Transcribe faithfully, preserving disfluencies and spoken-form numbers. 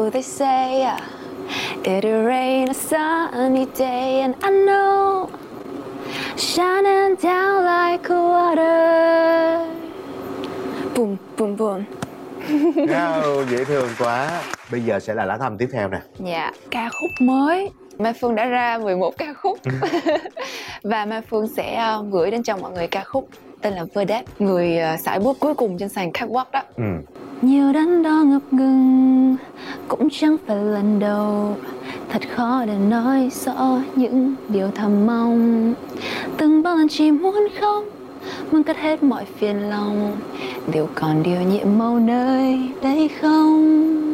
careful they say. It'll rain a sunny day, and I know shining down like water. Boom, boom, boom. Wow, dễ thương quá. Bây giờ sẽ là lá thăm tiếp theo nè. Dạ, ca khúc mới. Mai Phương đã ra mười một ca khúc. Và Mai Phương sẽ uh, gửi đến cho mọi người ca khúc tên là Verdette, người uh, sải bước cuối cùng trên sàn catwalk đó. Ừ. Nhiều đắn đo ngập ngừng, cũng chẳng phải lần đầu. Thật khó để nói rõ những điều thầm mong. Từng bao lần chỉ muốn khóc, muốn cất hết mọi phiền lòng. Liệu còn điều nhiệm màu nơi đây không?